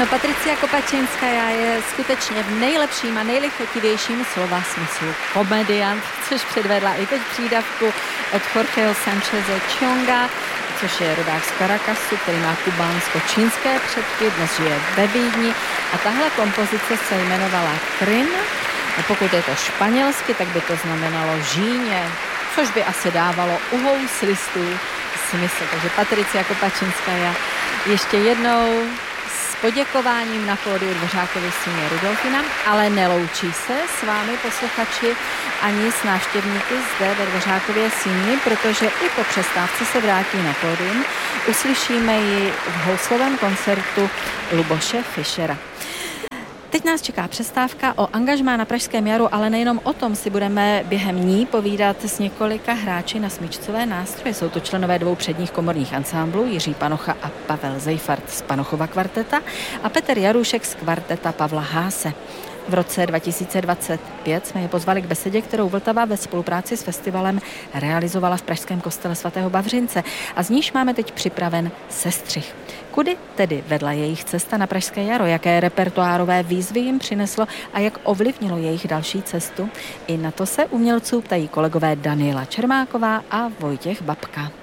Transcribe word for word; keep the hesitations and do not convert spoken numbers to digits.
Ano, Patricia Kopačinská je skutečně v nejlepším a nejlichotivějším slova smyslu komediant, což předvedla i teď přídavku od Jorgeho Sancheze Chionga, což je rodák z Caracasu, který má kubánsko-čínské předky, dnes žije ve Vídni. A tahle kompozice se jmenovala Kryn. A pokud je to španělsky, tak by to znamenalo žíně, což by asi dávalo u houslistů smysl. Takže Patricia Kopačinská je ještě jednou s poděkováním na pódiu Dvořákovy síně Rudolfina, ale neloučí se s vámi, posluchači, ani s návštěvníky zde ve Dvořákově síni, protože i po přestávce se vrátí na pódium. Uslyšíme ji v houslovém koncertu Luboše Fischera. Teď nás čeká přestávka o angažmá na Pražském jaru, ale nejenom o tom si budeme během ní povídat s několika hráči na smyčcové nástroje. Jsou to členové dvou předních komorních ansámblů, Jiří Panocha a Pavel Zejfart z Panochova kvarteta a Petr Jarušek z kvarteta Pavla Haase. V roce dva tisíce dvacet pět jsme je pozvali k besedě, kterou Vltava ve spolupráci s festivalem realizovala v pražském kostele svatého Bavřince a z níž máme teď připraven sestřih. Kudy tedy vedla jejich cesta na Pražské jaro, jaké repertoárové výzvy jim přineslo a jak ovlivnilo jejich další cestu? I na to se umělců ptají kolegové Daniela Čermáková a Vojtěch Babka.